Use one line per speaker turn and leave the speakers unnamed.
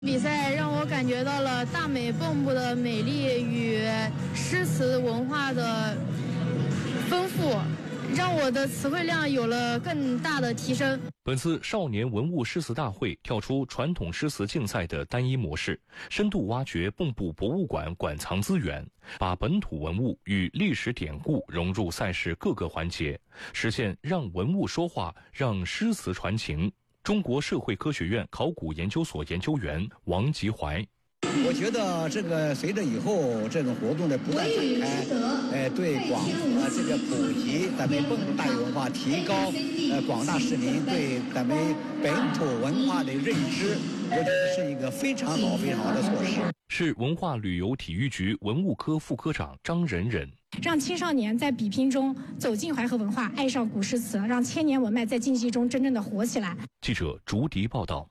比赛让我感觉到了大美蚌埠的美丽与诗词文化的丰富，让我的词汇量有了更大的提升。
本次少年文物诗词大会跳出传统诗词竞赛的单一模式，深度挖掘蚌埠博物馆馆藏资源，把本土文物与历史典故融入赛事各个环节，实现让文物说话，让诗词传情。中国社会科学院考古研究所研究员王吉怀。
我觉得这个随着以后这种活动的不断展开，对这个普及咱们蚌埠大禹文化，提高广大市民对咱们本土文化的认知，我觉得是一个非常好的措施。
市文化旅游体育局文物科副科长张仁仁。
让青少年在比拼中走进淮河文化，爱上古诗词，让千年文脉在竞技中真正的活起来。
记者竹笛报道。